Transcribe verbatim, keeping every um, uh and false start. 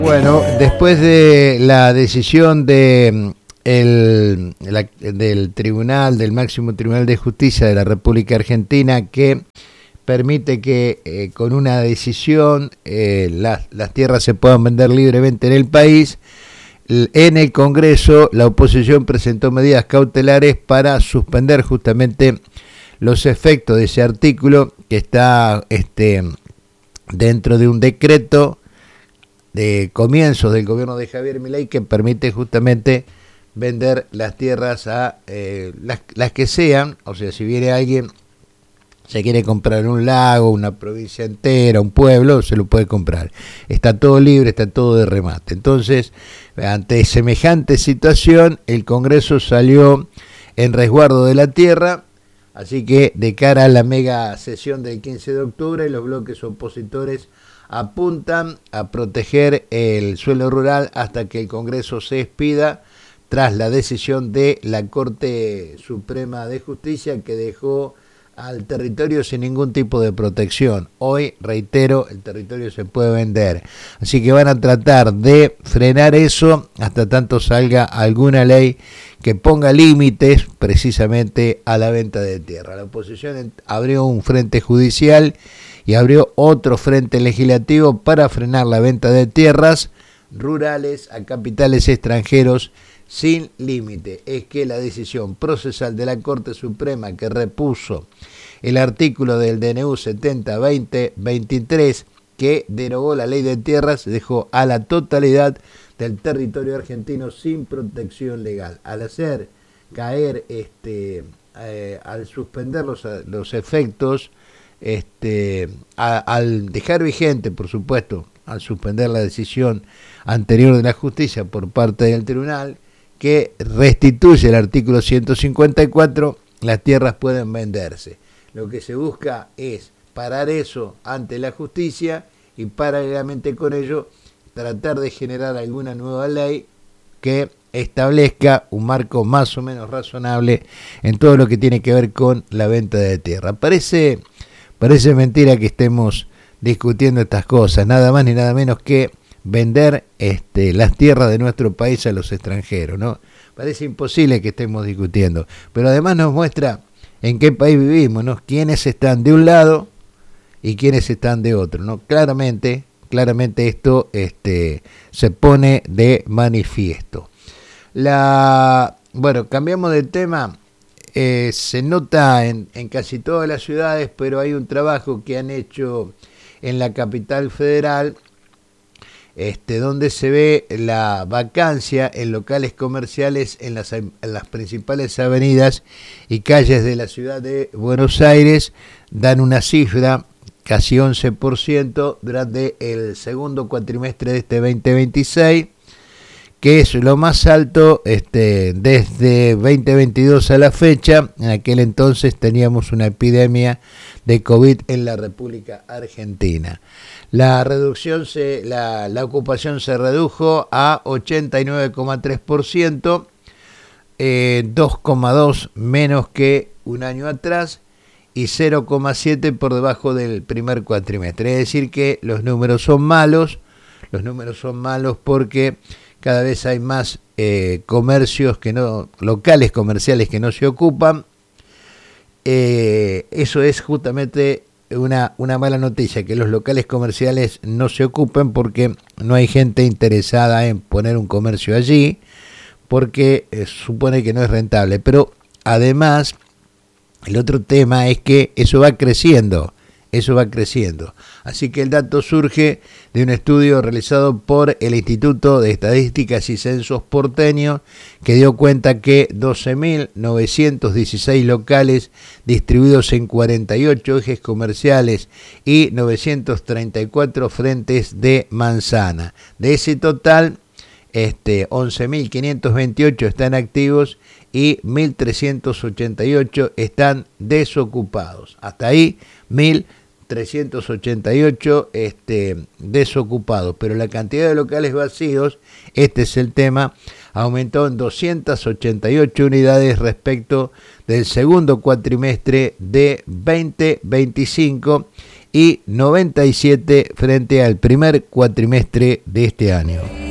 Bueno, después de la decisión de el, la, del tribunal, del máximo tribunal de justicia de la República Argentina, que permite que eh, con una decisión eh, las, las tierras se puedan vender libremente en el país, en el Congreso la oposición presentó medidas cautelares para suspender justamente los efectos de ese artículo que está este, dentro de un decreto de comienzos del gobierno de Javier Milei que permite justamente vender las tierras a eh, las, las que sean, o sea, si viene alguien, se quiere comprar un lago, una provincia entera, un pueblo, se lo puede comprar. Está todo libre, está todo de remate. Entonces, ante semejante situación, el Congreso salió en resguardo de la tierra, así que de cara a la mega sesión del quince de octubre, los bloques opositores apuntan a proteger el suelo rural hasta que el Congreso se expida tras la decisión de la Corte Suprema de Justicia que dejó al territorio sin ningún tipo de protección. Hoy, reitero, el territorio se puede vender. Así que van a tratar de frenar eso hasta tanto salga alguna ley que ponga límites precisamente a la venta de tierra. La oposición abrió un frente judicial y abrió otro frente legislativo para frenar la venta de tierras rurales a capitales extranjeros sin límite. Es que la decisión procesal de la Corte Suprema que repuso el artículo del D N U setenta veinte veintitrés que derogó la ley de tierras dejó a la totalidad del territorio argentino sin protección legal. Al hacer caer, este, eh, al suspender los, los efectos, este, a, al dejar vigente, por supuesto, al suspender la decisión anterior de la justicia por parte del tribunal, que restituye el artículo ciento cincuenta y cuatro, las tierras pueden venderse. Lo que se busca es parar eso ante la justicia y paralelamente con ello tratar de generar alguna nueva ley que establezca un marco más o menos razonable en todo lo que tiene que ver con la venta de tierra. Parece, parece mentira que estemos discutiendo estas cosas, nada más ni nada menos que vender este, las tierras de nuestro país a los extranjeros, ¿no? Parece imposible que estemos discutiendo, pero además nos muestra en qué país vivimos, ¿no? Quiénes están de un lado y quiénes están de otro, ¿no? Claramente, claramente esto este, se pone de manifiesto. La, bueno, cambiamos de tema. Eh, se nota en, en casi todas las ciudades, pero hay un trabajo que han hecho en la capital federal, Este, donde se ve la vacancia en locales comerciales en las, en las principales avenidas y calles de la ciudad de Buenos Aires. Dan una cifra, casi once por ciento, durante el segundo cuatrimestre de este veinte veintiséis, que es lo más alto este, desde veinte veintidós a la fecha. En aquel entonces teníamos una epidemia de COVID en la República Argentina. La reducción se, la, la ocupación se redujo a ochenta y nueve coma tres por ciento, eh, dos coma dos menos que un año atrás y cero coma siete por debajo del primer cuatrimestre. Es decir que los números son malos, los números son malos porque cada vez hay más eh, comercios que no, locales comerciales que no se ocupan. Eh, eso es justamente una, una mala noticia, que los locales comerciales no se ocupen porque no hay gente interesada en poner un comercio allí, porque eh, supone que no es rentable. Pero además, el otro tema es que eso va creciendo, eso va creciendo. Así que el dato surge de un estudio realizado por el Instituto de Estadísticas y Censos porteño, que dio cuenta que doce mil novecientos dieciséis locales distribuidos en cuarenta y ocho ejes comerciales y novecientos treinta y cuatro frentes de manzana. De ese total, este, once mil quinientos veintiocho están activos y mil trescientos ochenta y ocho están desocupados. Hasta ahí, mil trescientos ochenta y ocho este, desocupados, pero la cantidad de locales vacíos, este es el tema, aumentó en doscientas ochenta y ocho unidades respecto del segundo cuatrimestre de veinte veinticinco y noventa y siete frente al primer cuatrimestre de este año.